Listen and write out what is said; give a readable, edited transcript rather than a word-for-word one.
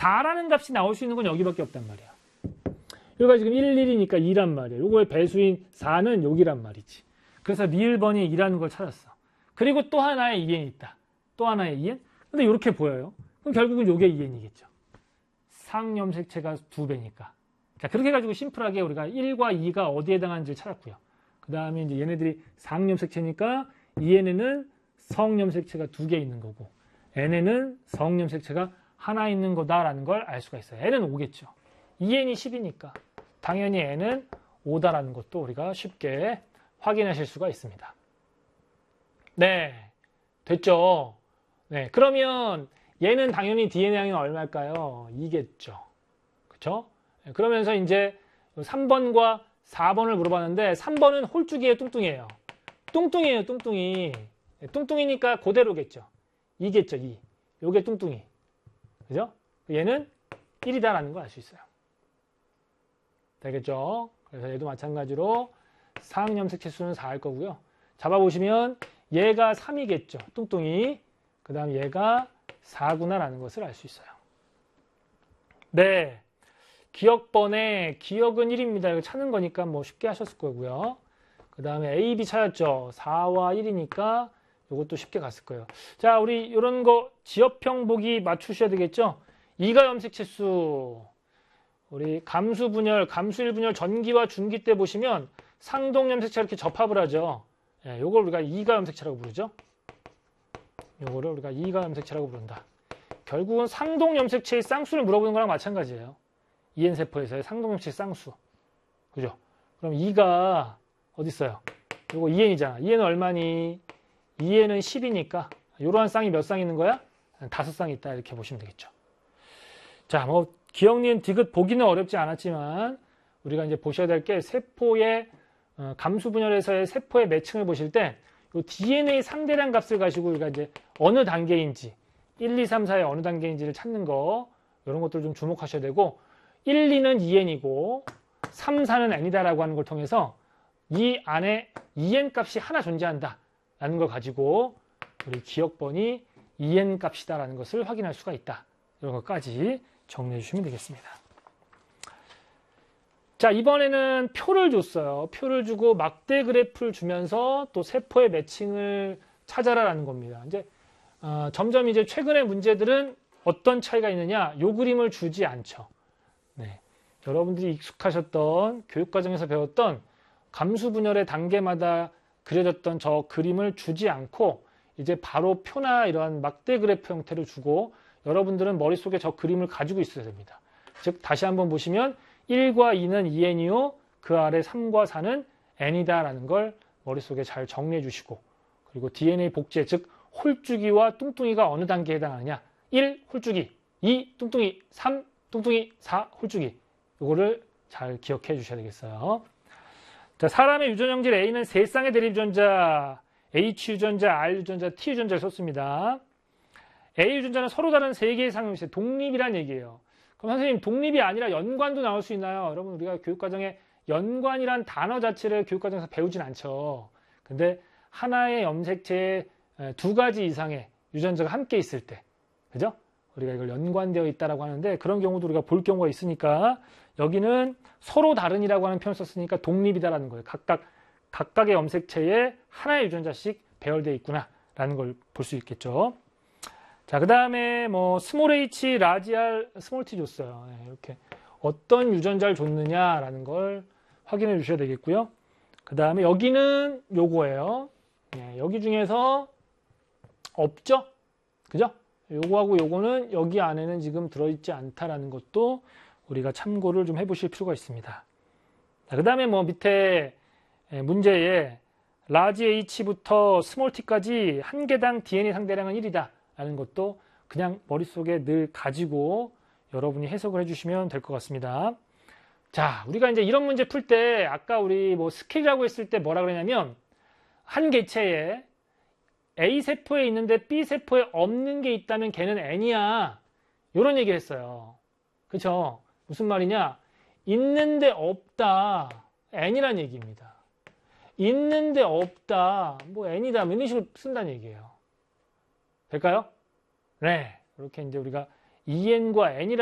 4라는 값이 나올 수 있는 건 여기밖에 없단 말이야. 여기가 지금 1, 1이니까 2란 말이야. 요거의 배수인 4는 여기란 말이지. 그래서 니을번이 2라는 걸 찾았어. 그리고 또 하나의 2n이 있다. 또 하나의 2n? 근데 이렇게 보여요. 그럼 결국은 요게 2n이겠죠. 상염색체가 2배니까. 자, 그렇게 해가지고 심플하게 우리가 1과 2가 어디에 해당하는지를 찾았고요. 그 다음에 이제 얘네들이 상염색체니까 2n에는 성염색체가 2개 있는 거고, n에는 성염색체가 하나 있는 거다라는 걸 알 수가 있어요. n은 5겠죠. 2n이 10이니까 당연히 n은 5다라는 것도 우리가 쉽게 확인하실 수가 있습니다. 네, 됐죠? 네, 그러면 얘는 당연히 DNA량이 얼마일까요? 2겠죠. 그쵸? 그러면서 이제 3번과 4번을 물어봤는데 3번은 홀쭉이에요, 뚱뚱이에요? 뚱뚱이에요, 뚱뚱이. 뚱뚱이니까 그대로겠죠. 2겠죠, 2. 요게 뚱뚱이. 그죠? 얘는 1이다라는 걸 알 수 있어요. 되겠죠? 그래서 얘도 마찬가지로 상염색체 수는 4일 거고요. 잡아보시면 얘가 3이겠죠. 뚱뚱이. 그 다음 얘가 4구나라는 것을 알 수 있어요. 네. 기억번에 기억은 1입니다. 이거 찾는 거니까 뭐 쉽게 하셨을 거고요. 그 다음에 A, B 찾았죠. 4와 1이니까 이것도 쉽게 갔을 거예요. 자, 우리 이런 거 지엽형 보기 맞추셔야 되겠죠. 이가 염색체수. 우리 감수 분열, 감수 1분열 전기와 중기 때 보시면 상동 염색체 이렇게 접합을 하죠. 예, 요걸 우리가 이가 염색체라고 부르죠. 요거를 우리가 이가 염색체라고 부른다. 결국은 상동 염색체의 쌍수를 물어보는 거랑 마찬가지예요. EN세포에서의 상동 염색체 쌍수. 그죠? 그럼 이가 어디 있어요? 요거 2n이잖아. 2n은 얼마니? 2n은 10이니까 요러한 쌍이 몇 쌍 있는 거야? 5쌍 있다. 이렇게 보시면 되겠죠. 자, 뭐 기억, 니은, 디귿 보기는 어렵지 않았지만 우리가 이제 보셔야 될 게 세포의 감수 분열에서의 세포의 매칭을 보실 때 이 DNA 상대량 값을 가지고 우리가 이제 어느 단계인지 1, 2, 3, 4의 어느 단계인지를 찾는 거 이런 것들 좀 주목하셔야 되고 1, 2는 2n이고 3, 4는 n이다라고 하는 걸 통해서 이 안에 2n 값이 하나 존재한다 라는 걸 가지고 우리 기억번이 2n 값이다라는 것을 확인할 수가 있다. 이런 것까지 정리해 주시면 되겠습니다. 자, 이번에는 표를 줬어요. 표를 주고 막대 그래프를 주면서 또 세포의 매칭을 찾아라라는 겁니다. 이제 점점 이제 최근의 문제들은 어떤 차이가 있느냐? 요 그림을 주지 않죠. 네. 여러분들이 익숙하셨던 교육과정에서 배웠던 감수 분열의 단계마다 그려졌던 저 그림을 주지 않고 이제 바로 표나 이러한 막대 그래프 형태를 주고 여러분들은 머릿속에 저 그림을 가지고 있어야 됩니다. 즉 다시 한번 보시면 1과 2는 2n이요. 그 아래 3과 4는 n이다라는 걸 머릿속에 잘 정리해 주시고 그리고 DNA 복제 즉 홀쭉이와 뚱뚱이가 어느 단계에 해당하느냐 1. 홀쭉이 2. 뚱뚱이 3. 뚱뚱이 4. 홀쭉이 이거를 잘 기억해 주셔야 되겠어요. 자, 사람의 유전형질 A는 3쌍의 대립 유전자 H 유전자, R 유전자, T 유전자를 썼습니다. A 유전자는 서로 다른 3개의 상용체 독립이란 얘기예요. 그럼 선생님 독립이 아니라 연관도 나올 수 있나요? 여러분 우리가 교육과정에 연관이란 단어 자체를 교육과정에서 배우진 않죠. 근데 하나의 염색체에 2가지 이상의 유전자가 함께 있을 때 그죠? 우리가 이걸 연관되어 있다라고 하는데 그런 경우도 우리가 볼 경우가 있으니까 여기는 서로 다른이라고 하는 표현을 썼으니까 독립이다라는 거예요. 각각의 염색체에 하나의 유전자씩 배열되어 있구나라는 걸 볼 수 있겠죠. 자, 그 다음에 뭐 스몰 h, 라지 r, 스몰 t 줬어요. 네, 이렇게 어떤 유전자를 줬느냐라는 걸 확인해 주셔야 되겠고요. 그 다음에 여기는 요거예요. 네, 여기 중에서 없죠? 그죠? 요거하고 요거는 여기 안에는 지금 들어있지 않다라는 것도 우리가 참고를 좀 해보실 필요가 있습니다. 그 다음에 뭐 밑에 문제에 라지 h부터 스몰 t까지 한 개당 DNA 상대량은 1이다. 라는 것도 그냥 머릿속에 늘 가지고 여러분이 해석을 해주시면 될 것 같습니다. 자, 우리가 이제 이런 문제 풀 때 아까 우리 뭐 스케일이라고 했을 때 뭐라 그러냐면 한 개체에 A 세포에 있는데 B 세포에 없는 게 있다면 걔는 N이야. 이런 얘기를 했어요. 그쵸? 무슨 말이냐? 있는데 없다. N이란 얘기입니다. 있는데 없다. 뭐 N이다. 이런 식으로 쓴다는 얘기예요. 될까요? 네. 이렇게 이제 우리가 EN과 N이라는